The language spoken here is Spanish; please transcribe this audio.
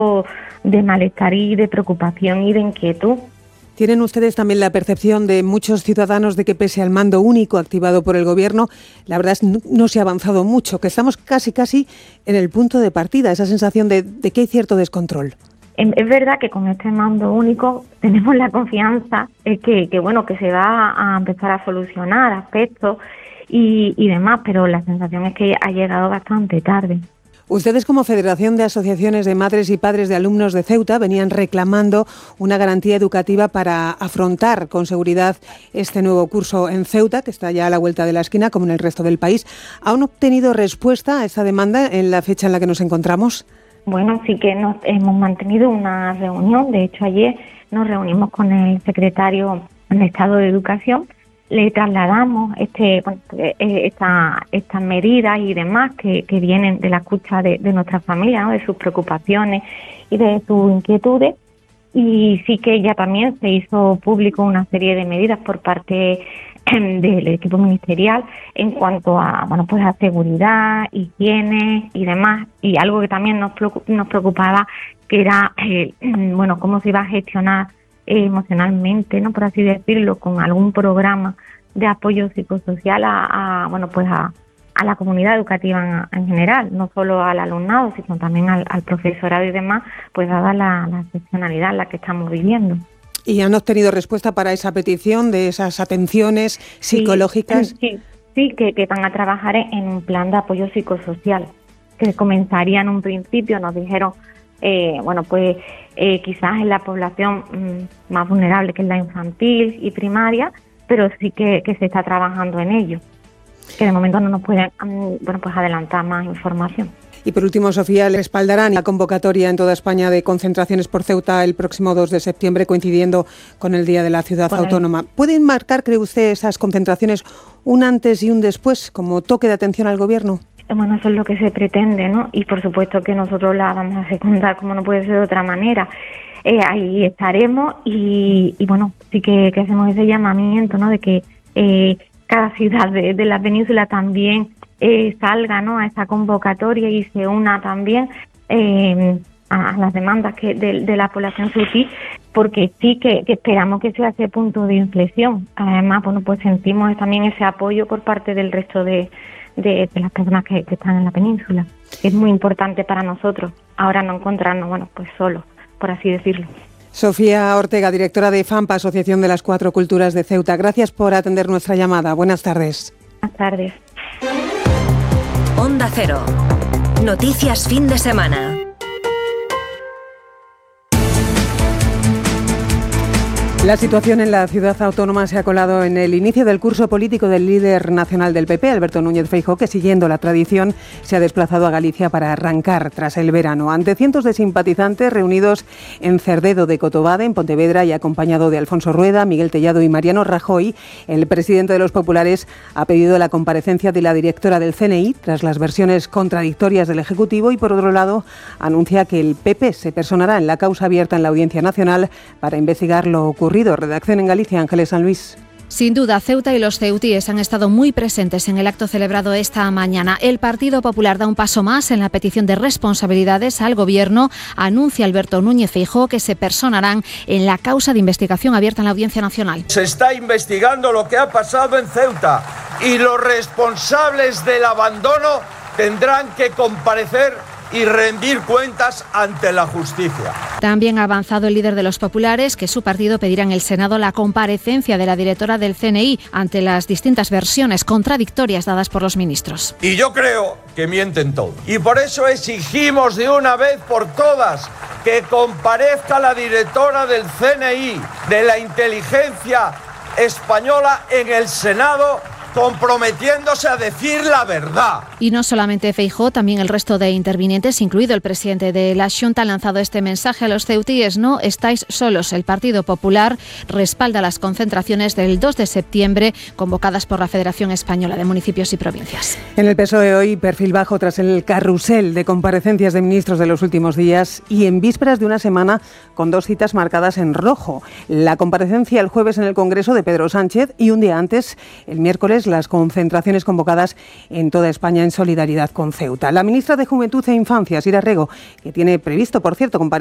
de malestar y de preocupación y de inquietud. ¿Tienen ustedes también la percepción de muchos ciudadanos de que pese al mando único activado por el Gobierno, la verdad es que no se ha avanzado mucho, que estamos casi en el punto de partida, esa sensación de que hay cierto descontrol? Es verdad que con este mando único tenemos la confianza que se va a empezar a solucionar aspectos y demás, pero la sensación es que ha llegado bastante tarde. Ustedes, como Federación de Asociaciones de Madres y Padres de Alumnos de Ceuta, venían reclamando una garantía educativa para afrontar con seguridad este nuevo curso en Ceuta, que está ya a la vuelta de la esquina, como en el resto del país. ¿Han obtenido respuesta a esta demanda en la fecha en la que nos encontramos? Bueno, sí que hemos mantenido una reunión. De hecho, ayer nos reunimos con el secretario de Estado de Educación. Le trasladamos estas medidas y demás que vienen de la escucha de nuestras familias, ¿no? De sus preocupaciones y de sus inquietudes. Y sí que ya también se hizo público una serie de medidas por parte del equipo ministerial en cuanto a a seguridad, higiene y demás. Y algo que también nos preocupaba, que era cómo se iba a gestionar emocionalmente, ¿no?, por así decirlo, con algún programa de apoyo psicosocial a la comunidad educativa en general, no solo al alumnado, sino también al profesorado y demás, pues dada la excepcionalidad en la que estamos viviendo. ¿Y han obtenido respuesta para esa petición de esas atenciones psicológicas? Sí, que van a trabajar en un plan de apoyo psicosocial, que comenzaría en un principio, nos dijeron, quizás en la población más vulnerable, que es la infantil y primaria, pero sí que se está trabajando en ello, que de momento no nos pueden adelantar más información. Y por último, Sofía, ¿le respaldarán la convocatoria en toda España de concentraciones por Ceuta el próximo 2 de septiembre, coincidiendo con el Día de la Ciudad Autónoma? ¿Pueden marcar, cree usted, esas concentraciones un antes y un después, como toque de atención al Gobierno? Bueno, eso es lo que se pretende, ¿no? Y por supuesto que nosotros la vamos a secundar, como no puede ser de otra manera. Ahí estaremos y sí que hacemos ese llamamiento, ¿no?, de que cada ciudad de la península también salga, ¿no?, a esa convocatoria y se una también a las demandas de la población ceutí, porque sí que esperamos que sea ese punto de inflexión. Además, sentimos también ese apoyo por parte del resto de las personas que están en la península. Es muy importante para nosotros ahora no encontrarnos, solos, por así decirlo. Sofía Ortega, directora de FAMPA, Asociación de las Cuatro Culturas de Ceuta. Gracias por atender nuestra llamada. Buenas tardes. Buenas tardes. Onda Cero. Noticias fin de semana. La situación en la ciudad autónoma se ha colado en el inicio del curso político del líder nacional del PP, Alberto Núñez Feijóo, que siguiendo la tradición se ha desplazado a Galicia para arrancar tras el verano. Ante cientos de simpatizantes reunidos en Cerdedo de Cotobade, en Pontevedra, y acompañado de Alfonso Rueda, Miguel Tellado y Mariano Rajoy, el presidente de los populares ha pedido la comparecencia de la directora del CNI tras las versiones contradictorias del Ejecutivo y, por otro lado, anuncia que el PP se personará en la causa abierta en la Audiencia Nacional para investigar lo ocurrido. Redacción en Galicia, Ángeles San Luis. Sin duda, Ceuta y los ceutíes han estado muy presentes en el acto celebrado esta mañana. El Partido Popular da un paso más en la petición de responsabilidades al Gobierno. Anuncia Alberto Núñez Feijóo que se personarán en la causa de investigación abierta en la Audiencia Nacional. Se está investigando lo que ha pasado en Ceuta y los responsables del abandono tendrán que comparecer y rendir cuentas ante la justicia. También ha avanzado el líder de los populares que su partido pedirá en el Senado la comparecencia de la directora del CNI ante las distintas versiones contradictorias dadas por los ministros. Y yo creo que mienten todos. Y por eso exigimos de una vez por todas que comparezca la directora del CNI, de la inteligencia española, en el Senado, comprometiéndose a decir la verdad. Y no solamente Feijóo, también el resto de intervinientes, incluido el presidente de la Xunta, han lanzado este mensaje a los ceutíes: no estáis solos. El Partido Popular respalda las concentraciones del 2 de septiembre convocadas por la Federación Española de Municipios y Provincias. En el PSOE hoy, perfil bajo tras el carrusel de comparecencias de ministros de los últimos días y en vísperas de una semana con 2 citas marcadas en rojo. La comparecencia el jueves en el Congreso de Pedro Sánchez y un día antes, el miércoles, miércoles las concentraciones convocadas en toda España en solidaridad con Ceuta. La ministra de Juventud e Infancia, Sira Rego, que tiene previsto, por cierto,